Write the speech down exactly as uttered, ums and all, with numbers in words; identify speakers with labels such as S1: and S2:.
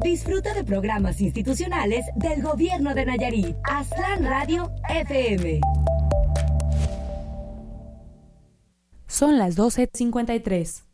S1: Disfruta de programas institucionales del Gobierno de Nayarit. Aztlán Radio F M.
S2: Son las doce cincuenta y tres.